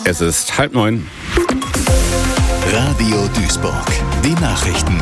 Es ist 8:30. Radio Duisburg. Die Nachrichten.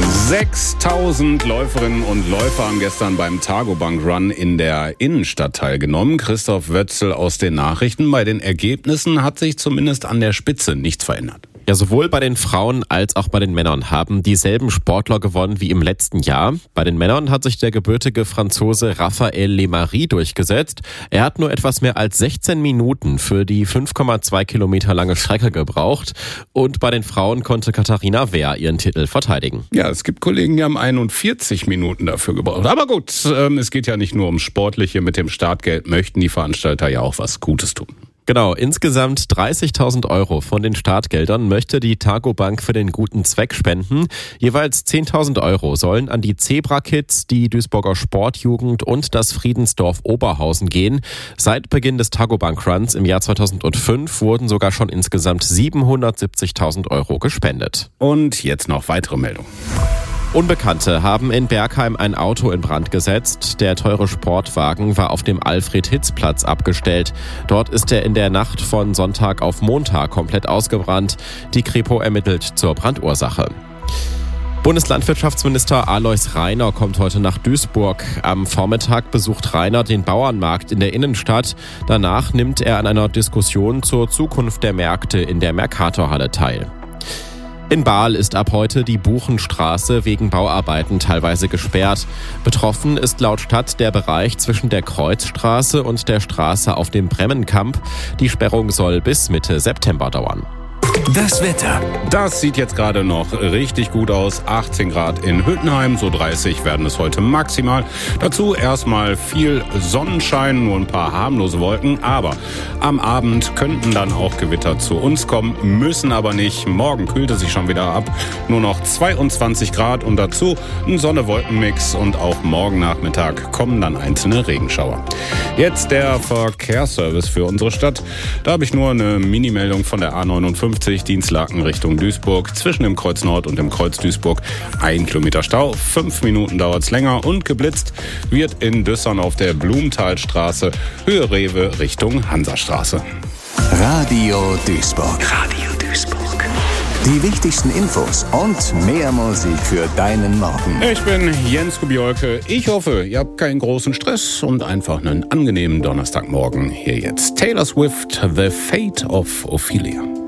6.000 Läuferinnen und Läufer haben gestern beim Targobank Run in der Innenstadt teilgenommen. Christoph Wötzel aus den Nachrichten. Bei den Ergebnissen hat sich zumindest an der Spitze nichts verändert. Ja, sowohl bei den Frauen als auch bei den Männern haben dieselben Sportler gewonnen wie im letzten Jahr. Bei den Männern hat sich der gebürtige Franzose Raphael Lemarie durchgesetzt. Er hat nur etwas mehr als 16 Minuten für die 5,2 Kilometer lange Strecke gebraucht. Und bei den Frauen konnte Katharina Wehr ihren Titel verteidigen. Ja, es gibt Kollegen, die haben 41 Minuten dafür gebraucht. Aber gut, es geht ja nicht nur um Sportliche. Mit dem Startgeld möchten die Veranstalter ja auch was Gutes tun. Genau, insgesamt 30.000 € von den Startgeldern möchte die Targobank für den guten Zweck spenden. Jeweils 10.000 € sollen an die Zebra Kids, die Duisburger Sportjugend und das Friedensdorf Oberhausen gehen. Seit Beginn des Targobank Runs im Jahr 2005 wurden sogar schon insgesamt 770.000 € gespendet. Und jetzt noch weitere Meldungen. Unbekannte haben in Bergheim ein Auto in Brand gesetzt. Der teure Sportwagen war auf dem Alfred-Hitz-Platz abgestellt. Dort ist er in der Nacht von Sonntag auf Montag komplett ausgebrannt. Die Kripo ermittelt zur Brandursache. Bundeslandwirtschaftsminister Alois Rainer kommt heute nach Duisburg. Am Vormittag besucht Rainer den Bauernmarkt in der Innenstadt. Danach nimmt er an einer Diskussion zur Zukunft der Märkte in der Mercatorhalle teil. In Bahl ist ab heute die Buchenstraße wegen Bauarbeiten teilweise gesperrt. Betroffen ist laut Stadt der Bereich zwischen der Kreuzstraße und der Straße auf dem Bremmenkamp. Die Sperrung soll bis Mitte September dauern. Das Wetter. Das sieht jetzt gerade noch richtig gut aus. 18 Grad in Hüttenheim, so 30 werden es heute maximal. Dazu erstmal viel Sonnenschein, nur ein paar harmlose Wolken. Aber am Abend könnten dann auch Gewitter zu uns kommen, müssen aber nicht. Morgen kühlt es sich schon wieder ab. Nur noch 22 Grad und dazu ein Sonne-Wolken-Mix. Und auch morgen Nachmittag kommen dann einzelne Regenschauer. Jetzt der Verkehrsservice für unsere Stadt. Da habe ich nur eine Mini-Meldung von der A59. Dienstlaken Richtung Duisburg. Zwischen dem Kreuz Nord und dem Kreuz Duisburg 1 Kilometer Stau. 5 Minuten dauert es länger und geblitzt wird in Düssern auf der Blumenthalstraße Höhe Rewe Richtung Hansastraße. Radio Duisburg. Radio Duisburg. Die wichtigsten Infos und mehr Musik für deinen Morgen. Ich bin Jens Kubiolke. Ich hoffe, ihr habt keinen großen Stress und einfach einen angenehmen Donnerstagmorgen. Hier jetzt Taylor Swift, The Fate of Ophelia.